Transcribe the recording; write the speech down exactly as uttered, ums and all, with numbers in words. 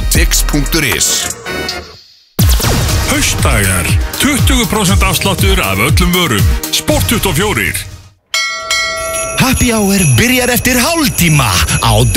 tix punktur is. Haustdagar, tuttugu prósent afsláttur af öllum vörum. Sport tuttugu og fjögur. Happy Hour byrjar eftir hálftíma á